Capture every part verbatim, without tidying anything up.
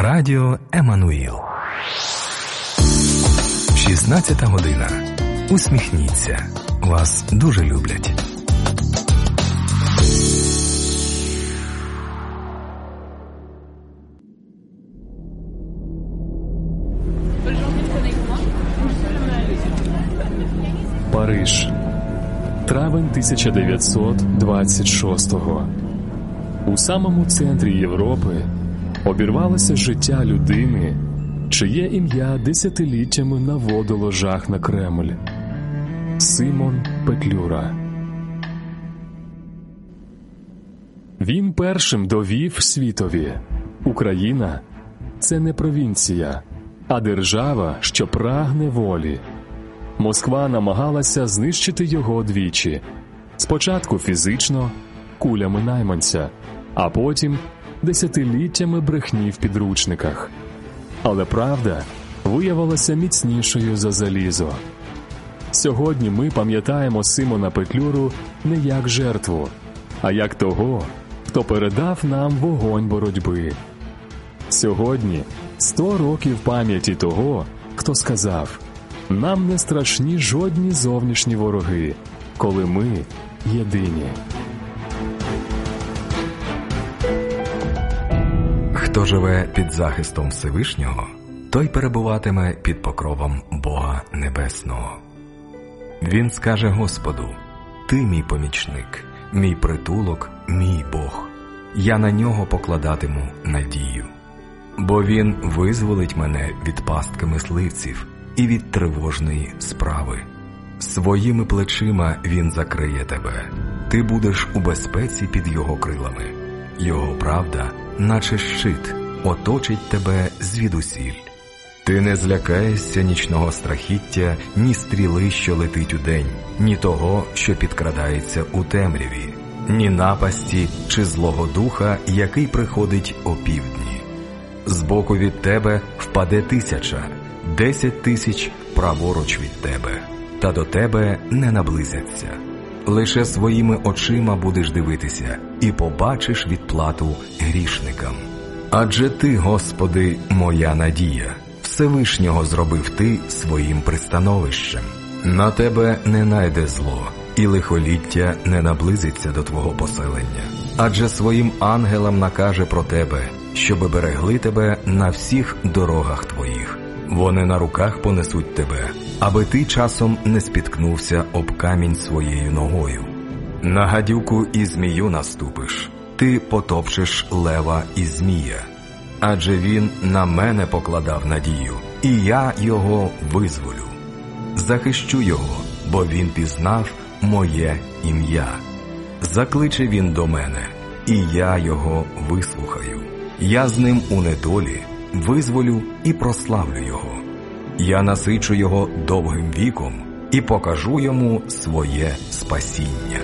Радіо Еммануїл. шістнадцята година. Усміхніться. Вас дуже люблять. Париж. Травень тисяча дев'ятсот двадцять шостого. У самому центрі Європи обірвалося життя людини, чиє ім'я десятиліттями наводило жах на Кремль. Симон Петлюра. Він першим довів світові: Україна – це не провінція, а держава, що прагне волі. Москва намагалася знищити його двічі. Спочатку фізично, кулями найманця, а потім десятиліттями брехні в підручниках. Але правда виявилася міцнішою за залізо. Сьогодні ми пам'ятаємо Симона Петлюру не як жертву, а як того, хто передав нам вогонь боротьби. Сьогодні сто років пам'яті того, хто сказав: «Нам не страшні жодні зовнішні вороги, коли ми єдині». Хто живе під захистом Всевишнього, той перебуватиме під покровом Бога Небесного. Він скаже Господу: «Ти мій помічник, мій притулок, мій Бог. Я на нього покладатиму надію. Бо він визволить мене від пастки мисливців і від тривожної справи. Своїми плечима він закриє тебе. Ти будеш у безпеці під його крилами. Його правда, наче щит, оточить тебе звідусіль. Ти не злякаєшся нічного страхіття, ні стріли, що летить удень, ні того, що підкрадається у темряві, ні напасті чи злого духа, який приходить опівдні. Збоку від тебе впаде тисяча, десять тисяч праворуч від тебе, та до тебе не наблизяться. Лише своїми очима будеш дивитися і побачиш відплату грішникам. Адже ти, Господи, моя надія, Всевишнього зробив ти своїм пристановищем. На тебе не найде зло, і лихоліття не наблизиться до твого поселення. Адже своїм ангелам накаже про тебе, щоби берегли тебе на всіх дорогах твоїх. Вони на руках понесуть тебе, аби ти часом не спіткнувся об камінь своєю ногою. На гадюку і змію наступиш, ти потопчеш лева і змія. Адже він на мене покладав надію, і я його визволю. Захищу його, бо він пізнав моє ім'я. Закличе він до мене, і я його вислухаю. Я з ним у недолі визволю і прославлю його. Я насичу його довгим віком і покажу йому своє спасіння.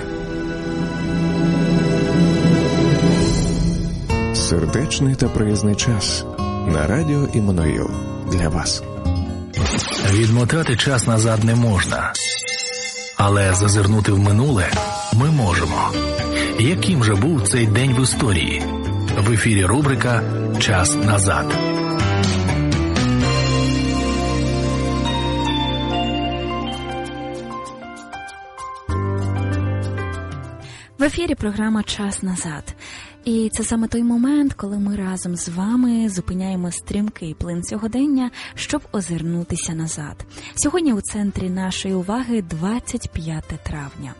Сердечний та приязний час на радіо Еммануїл для вас. Відмотати час назад не можна, але зазирнути в минуле ми можемо. Яким же був цей день в історії? В ефірі рубрика «Час назад». В ефірі програма «Час назад». І це саме той момент, коли ми разом з вами зупиняємо стрімкий плин сьогодення, щоб озирнутися назад. Сьогодні у центрі нашої уваги двадцять п'яте травня.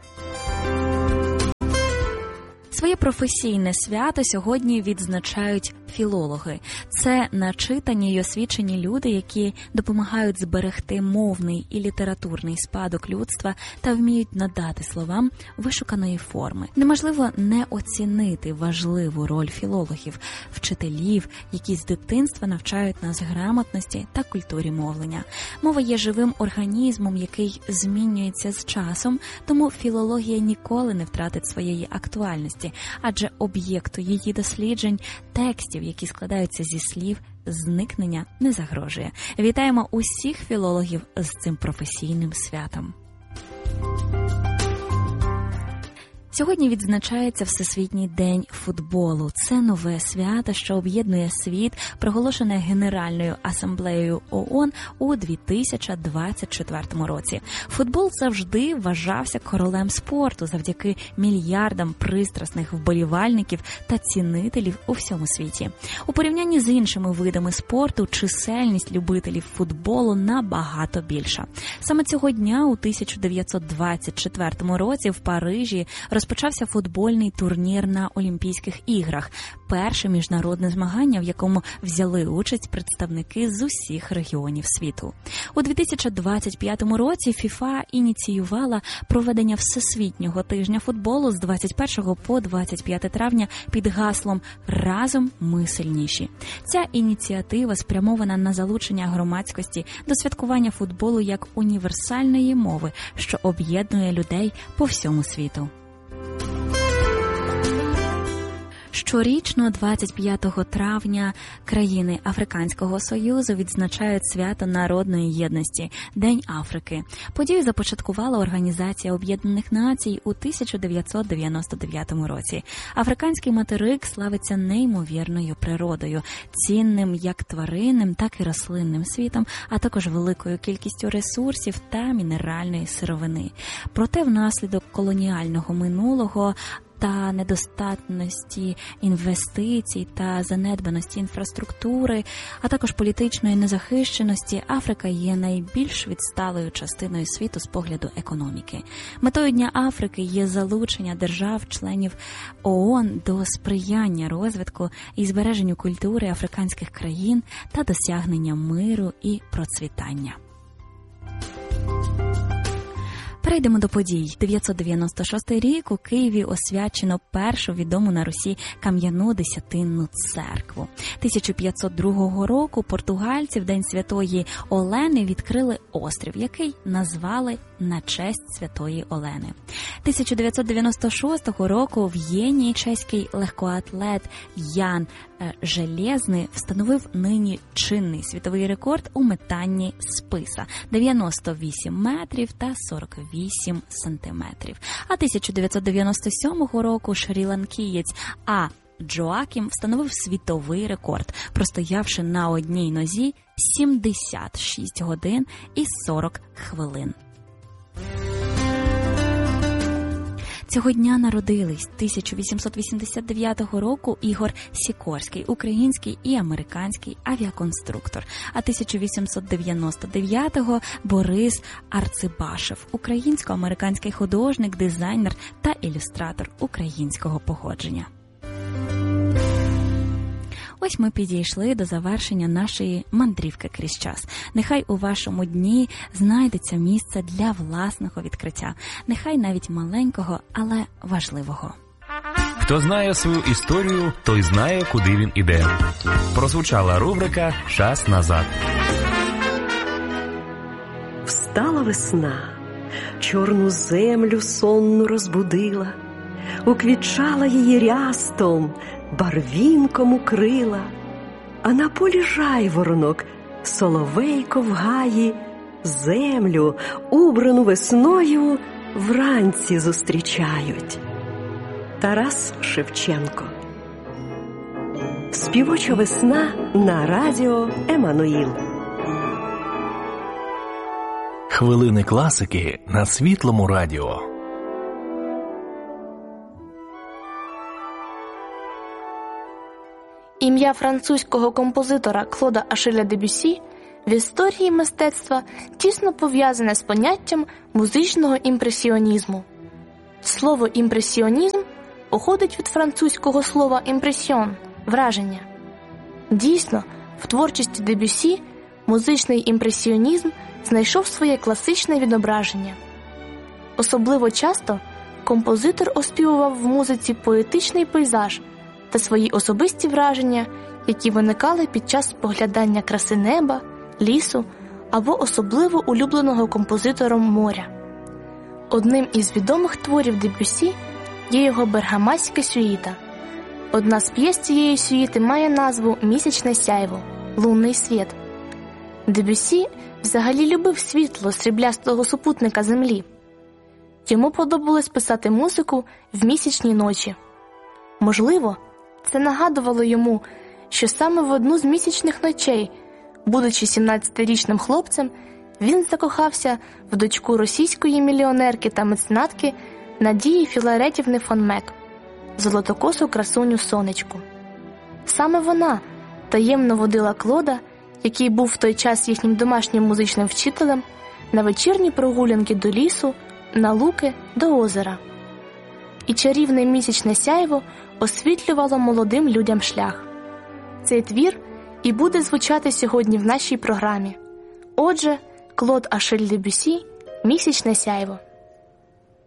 Своє професійне свято сьогодні відзначають філологи. Це начитані й освічені люди, які допомагають зберегти мовний і літературний спадок людства та вміють надати словам вишуканої форми. Неможливо не оцінити важливу роль філологів, вчителів, які з дитинства навчають нас грамотності та культурі мовлення. Мова є живим організмом, який змінюється з часом, тому філологія ніколи не втратить своєї актуальності, адже об'єкту її досліджень, текстів, які складаються зі слів, зникнення не загрожує. Вітаємо усіх філологів з цим професійним святом. Сьогодні відзначається Всесвітній день футболу. Це нове свято, що об'єднує світ, проголошене Генеральною асамблеєю ООН у дві тисячі двадцять четвертому році. Футбол завжди вважався королем спорту завдяки мільярдам пристрасних вболівальників та цінителів у всьому світі. У порівнянні з іншими видами спорту чисельність любителів футболу набагато більша. Саме цього дня у тисяча дев'ятсот двадцять четвертому році в Парижі розпочався футбольний турнір на Олімпійських іграх. Перше міжнародне змагання, в якому взяли участь представники з усіх регіонів світу. У дві тисячі двадцять п'ятому році ФІФА ініціювала проведення Всесвітнього тижня футболу з двадцять першого по двадцять п'яте травня під гаслом «Разом ми сильніші». Ця ініціатива спрямована на залучення громадськості до святкування футболу як універсальної мови, що об'єднує людей по всьому світу. Щорічно двадцять п'ятого травня країни Африканського Союзу відзначають свято народної єдності – День Африки. Подію започаткувала Організація Об'єднаних Націй у тисяча дев'ятсот дев'яносто дев'ятому році. Африканський материк славиться неймовірною природою, цінним як тваринним, так і рослинним світом, а також великою кількістю ресурсів та мінеральної сировини. Проте внаслідок колоніального минулого та недостатності інвестицій та занедбаності інфраструктури, а також політичної незахищеності, Африка є найбільш відсталою частиною світу з погляду економіки. Метою Дня Африки є залучення держав-членів ООН до сприяння розвитку і збереженню культури африканських країн та досягнення миру і процвітання. Перейдемо до подій. дев'ятсот дев'яносто шостий рік у Києві освячено першу відому на Русі кам'яну десятинну церкву. тисяча п'ятсот другого року португальці в День Святої Олени відкрили острів, який назвали на честь Святої Олени. тисяча дев'ятсот дев'яносто шостого року в Єні чеський легкоатлет Ян Железний встановив нині чинний світовий рекорд у метанні списа – дев'яносто вісім метрів та сорок вісім сантиметрів. А тисяча дев'ятсот дев'яносто сьомого року шрі-ланкієць А. Джоакім встановив світовий рекорд, простоявши на одній нозі сімдесят шість годин і сорок хвилин. Цього дня народились тисяча вісімсот вісімдесят дев'ятого року Ігор Сікорський, український і американський авіаконструктор, а тисяча вісімсот дев'яносто дев'ятого Борис Арцибашев, українсько-американський художник, дизайнер та ілюстратор українського походження. Ось ми підійшли до завершення нашої мандрівки крізь час. Нехай у вашому дні знайдеться місце для власного відкриття. Нехай навіть маленького, але важливого. Хто знає свою історію, той знає, куди він іде. Прозвучала рубрика «Час назад». Встала весна, чорну землю сонну розбудила, уквітчала її рястом, барвінком укрила, а на полі жайворонок соловейко в гаї землю, убрану весною, вранці зустрічають. Тарас Шевченко. Співоча весна на радіо Еммануїл. Хвилини класики на Світлому радіо. Ім'я французького композитора Клода Ашиля Дебюссі в історії мистецтва тісно пов'язане з поняттям музичного імпресіонізму. Слово «імпресіонізм» походить від французького слова «імпресіон» – «враження». Дійсно, в творчості Дебюссі музичний імпресіонізм знайшов своє класичне відображення. Особливо часто композитор оспівував в музиці поетичний пейзаж та свої особисті враження, які виникали під час споглядання краси неба, лісу або особливо улюбленого композитором моря. Одним із відомих творів Дебюссі є його бергамаська сюїта. Одна з п'єс цієї сюїти має назву «Місячне сяйво» – «Лунний світ». Дебюссі взагалі любив світло сріблястого супутника Землі. Йому подобалось писати музику в місячні ночі. Можливо, це нагадувало йому, що саме в одну з місячних ночей, будучи сімнадцятирічним хлопцем, він закохався в дочку російської мільйонерки та меценатки Надії Філаретівни фон Мек, золотокосу красуню Сонечку. Саме вона таємно водила Клода, який був в той час їхнім домашнім музичним вчителем, на вечірні прогулянки до лісу, на луки, до озера. І чарівне місячне сяйво освітлювало молодим людям шлях. Цей твір і буде звучати сьогодні в нашій програмі. Отже, Клод Ашиль Дебюсі «Місячне сяйво».